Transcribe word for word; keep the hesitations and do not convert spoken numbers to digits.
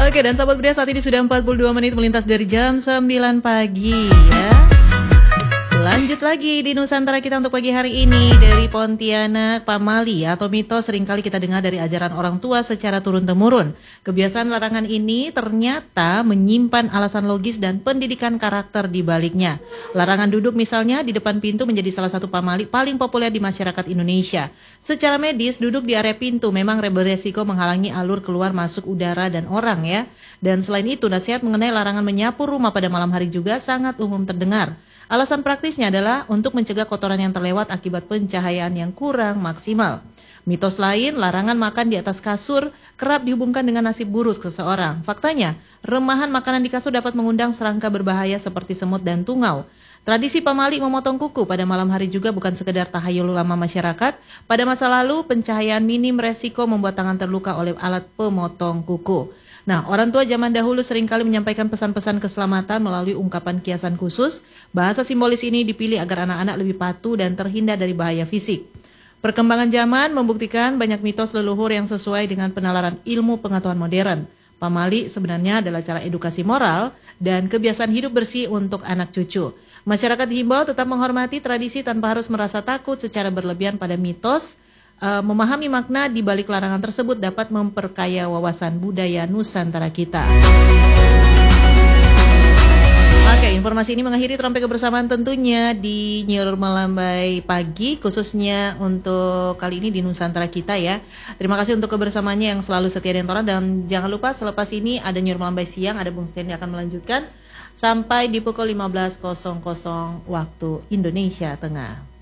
Oke, dan sahabat Pria, saat ini sudah empat puluh dua menit melintas dari jam sembilan pagi ya. Lanjut lagi di Nusantara kita untuk pagi hari ini dari Pontianak. Pamali atau mitos seringkali kita dengar dari ajaran orang tua secara turun-temurun. Kebiasaan larangan ini ternyata menyimpan alasan logis dan pendidikan karakter di baliknya. Larangan duduk misalnya di depan pintu menjadi salah satu pamali paling populer di masyarakat Indonesia. Secara medis, duduk di area pintu memang beresiko menghalangi alur keluar masuk udara dan orang ya. Dan selain itu, nasihat mengenai larangan menyapu rumah pada malam hari juga sangat umum terdengar. Alasan praktisnya adalah untuk mencegah kotoran yang terlewat akibat pencahayaan yang kurang maksimal. Mitos lain, larangan makan di atas kasur kerap dihubungkan dengan nasib buruk seseorang. Faktanya, remahan makanan di kasur dapat mengundang serangga berbahaya seperti semut dan tungau. Tradisi pamali memotong kuku pada malam hari juga bukan sekedar tahayul ulama masyarakat. Pada masa lalu, pencahayaan minim resiko membuat tangan terluka oleh alat pemotong kuku. Nah, orang tua zaman dahulu seringkali menyampaikan pesan-pesan keselamatan melalui ungkapan kiasan khusus. Bahasa simbolis ini dipilih agar anak-anak lebih patuh dan terhindar dari bahaya fisik. Perkembangan zaman membuktikan banyak mitos leluhur yang sesuai dengan penalaran ilmu pengetahuan modern. Pamali sebenarnya adalah cara edukasi moral dan kebiasaan hidup bersih untuk anak cucu. Masyarakat dihimbau tetap menghormati tradisi tanpa harus merasa takut secara berlebihan pada mitos. Uh, memahami makna di balik larangan tersebut dapat memperkaya wawasan budaya Nusantara kita. Oke, informasi ini mengakhiri Trompe Kebersamaan tentunya di Nyiur Melambai Pagi, khususnya untuk kali ini di Nusantara kita ya. Terima kasih untuk kebersamaannya yang selalu setia dan toleran, dan jangan lupa selepas ini ada Nyiur Melambai Siang, ada Bung Stanley akan melanjutkan sampai di pukul lima belas waktu Indonesia Tengah.